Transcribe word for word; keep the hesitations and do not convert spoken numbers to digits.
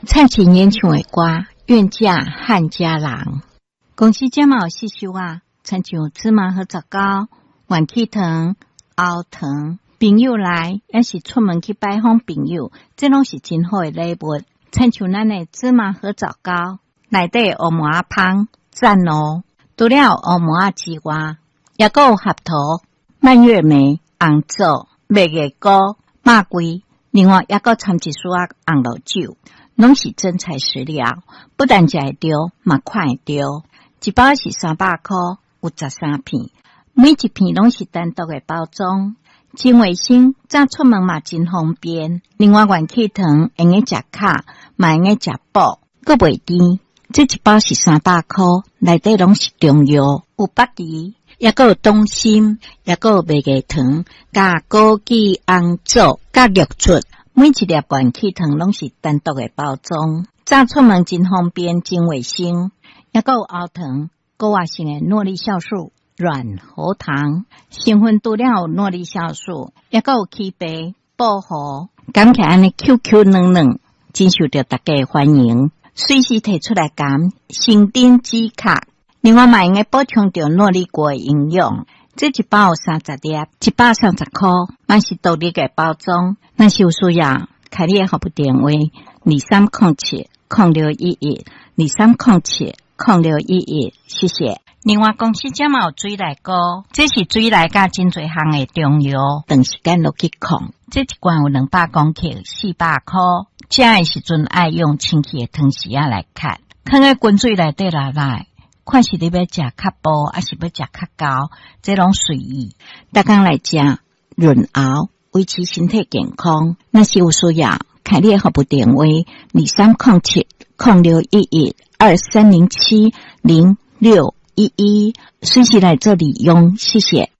蔡琴演唱的歌《愿嫁汉家人》。公司这嘛有四首啊，亲像芝麻和杂糕、元气糖、熬糖。朋友来，也是出门去拜访朋友，这拢是真好的礼物。亲像咱的芝麻和杂糕，内底黑麻仔芳赞哦。除了黑麻仔之外，也有合桃、蔓越莓、红枣、蜜月糕、马桂，另外也有掺一丝仔红露酒，拢是真材实料。不但食会着，嘛看会着。一包是三百块，有十三片，每一片拢是单独的包装。真卫生，早出门嘛真方便。另外元气糖用个食卡，嘛用个食补，阁袂甜。这一包是三百块，内底拢是中药，有北梨，也阁有冬心，也阁有蜜月糖，加枸杞、红枣，加绿竹。每一粒元气糖拢是单独的包装，早出门真方便，真卫生。也阁有熬糖，高活性的诺丽酵素。软喉糖成分除了有诺丽酵素，也阁有起白保护，感起来安尼 Q Q 嫩嫩，真受到大家的欢迎。随时提出来讲，生丁止卡，另外嘛用个补充着诺丽果的营养。这一包有三十粒，一百三十块，嘛是独立的包装。若是有需要，开你的服务电话：二三零七零六一一二三零七零六一一，谢谢。另外公司这嘛有水来膏，这是水来加真侪项的中药，长时间落去控。这一罐有两百公克，四百块。食的时阵爱用清气的汤匙仔来吸，放在滚水内底来来。看是你要食较薄，还是要食较厚，这拢随意。大家来食润喉，维持身体健康。若是有需要，开你的服务电话：二三零七零六一一二三零七零六一一，随时来做利用，谢谢。